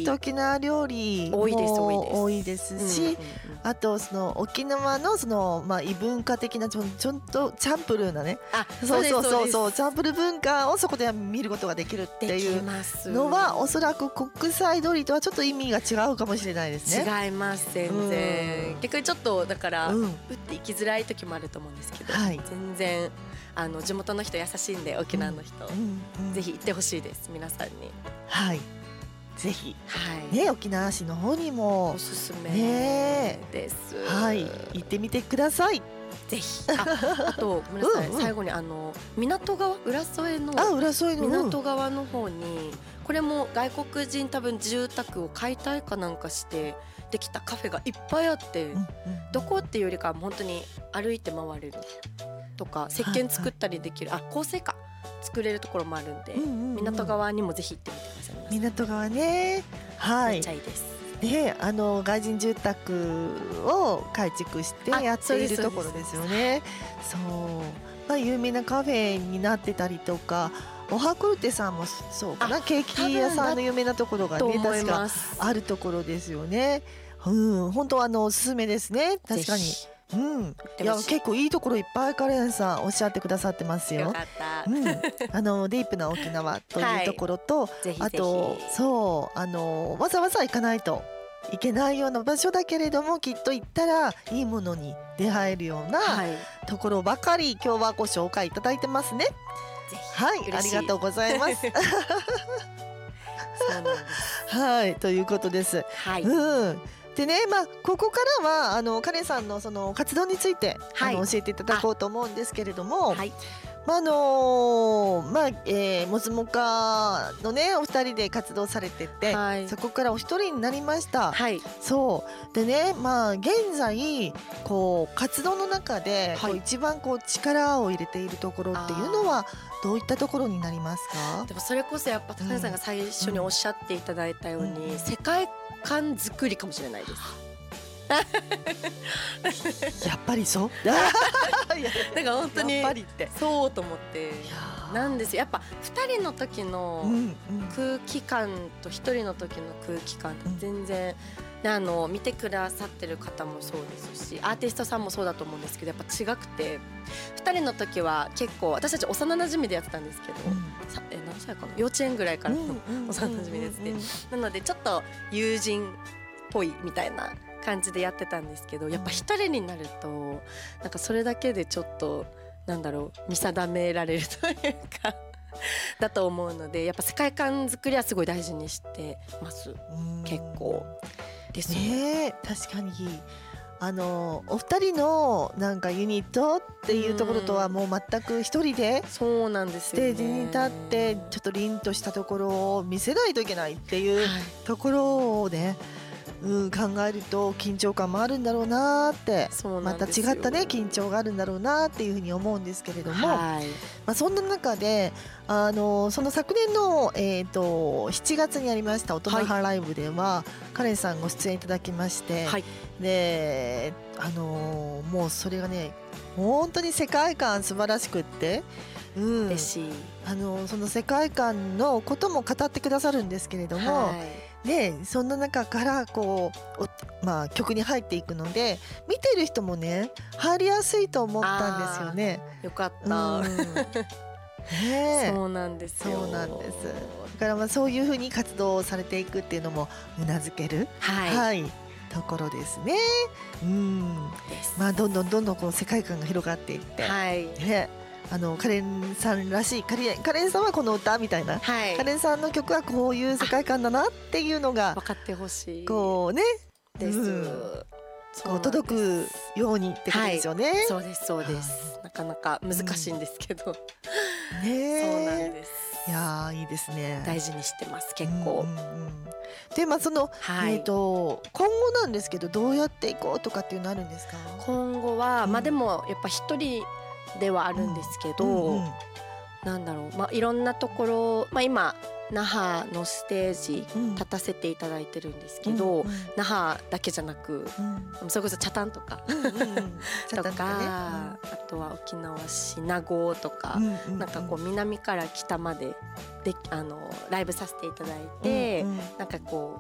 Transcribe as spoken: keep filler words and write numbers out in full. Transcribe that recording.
割と沖縄料理も多いです多いです多いですし、 うんうんうん、 あとその沖縄のそのまあ異文化的なちょちょっとチャンプルーなね、 あ、 そうそうそううそうチャンプルー文化をそこで見ることができるってできいうますのはおそらく国際通りとはちょっと意味が違うかもしれないですね。 違います全然、 うん逆にちょっとだから、 うん、 打って行きづらい時もあると思うんですけど、 はい、 全然あの地元の人優しいんで沖縄の人、 うんうん、 ぜひ行ってほしいです皆さんに。 はい、ぜひはいね沖縄市の方にもおすすめねです、 はい行ってみてください。 ぜひ。 あ, あとごめんなさい、 うんうん、 最後にあの港川浦添のあ浦添の港川の方にこれも外国人多分住宅を解体かなんかしてできたカフェがいっぱいあって、 うんうん、 どこっていうよりかは本当に歩いて回れるとか石鹸作ったりできる、はいはい、あ香水か作れるところもあるんで、うんうんうん、港川にもぜひ行ってみてください。 港川ね、はい、 めっちゃいいです。 であの外人住宅を改築してやっているところですよね。そう、まあ、有名なカフェになってたりとか、オハクルテさんもそうかな、ケーキ屋さんの有名なところがね確かあるところですよね。うん、本当あのおすすめですね。確かに、うん、いや結構いいところいっぱいカレンさんおっしゃってくださってますよ。 よかった、 うん、あのディープな沖縄というところと、はい、 ぜひぜひ、 あとそうあのわざわざ行かないといけないような場所だけれどもきっと行ったらいいものに出会えるようなところばかり今日はご紹介いただいてますね。はい、ありがとうございます。そうなんです。 はい、ということです。 はい、 うんでね、まあ、ここからはあのカレンさんのその活動について、はい、あの教えていただこうと思うんですけれども、はい、まああのーまあえー、モズモカのねお二人で活動されてて、はい、そこからお一人になりました。はい、そうでね、まあ現在こう活動の中で、はい、こう一番こう力を入れているところっていうのはどういったところになりますか？ でもそれこそやっぱ高根さんが最初におっしゃっていただいたように、うん、世界観作りかもしれないです。 やっぱりそうなんか本当にそうと思ってなんですよ。やっぱふたりの時の空気感とひとりの時の空気感全然、うん、あの見てくださってる方もそうですしアーティストさんもそうだと思うんですけどやっぱ違くてふたりの時は結構私たち幼馴染でやってたんですけど、うん、さえ何歳かな幼稚園ぐらいからの幼馴染ですね。なのでちょっと友人っぽいみたいな感じでやってたんですけどやっぱ一人になるとなんかそれだけでちょっとなんだろう見定められるというかだと思うのでやっぱ世界観作りはすごい大事にしてます結構ですね。ね確かにあのお二人のなんかユニットっていうところとはもう全く一人でそうなんですよね。 ステージに立ってちょっと凛としたところを見せないといけないっていうところをね、うん、考えると緊張感もあるんだろうなって、また違ったね緊張があるんだろうなっていうふうに思うんですけれども、はい、まあ、そんな中であのその昨年の、えー、としちがつにありました大人派ライブでは、はい、カレンさんご出演いただきまして、はい、であのもうそれがね本当に世界観素晴らしくって、うん、 嬉しい。 あのその世界観のことも語ってくださるんですけれども、はい、でそんな中からこう、まあ、曲に入っていくので見てる人もね入りやすいと思ったんですよね。 よかった、うんね、そうなんですよ。 そうなんです。だからまあそういうふうに活動されていくっていうのもうなずける、はいはい、ところですね。うんまあ、どんどんどんどんこう世界観が広がっていって、はいね、あのカレンさんらしいカレン、カレンさんはこの歌みたいな、はい、カレンさんの曲はこういう世界観だなっていうのが分かってほしいこうねです、うん、 こう届くようにってことですよね、はい、 そうですそうです、はい、なかなか難しいんですけど、 うん、ねそうなんです。 いやいいですね。 大事にしてます結構、うんうんうん、 でまあその、はい、えーと今後なんですけどどうやっていこうとかっていうのあるんですか？ 今後は、うん、まあでもやっぱ一人ではあるんですけど、うんうんうん、なんだろう、まあ、いろんなところ、まあ、今那覇のステージ立たせていただいてるんですけど、うんうん、那覇だけじゃなく、うん、それこそ北谷とか、うんうん、とか、ね、あとは沖縄市名護とか、うんうんうん、なんかこう南から北までであのライブさせていただいて、うんうん、なんかこ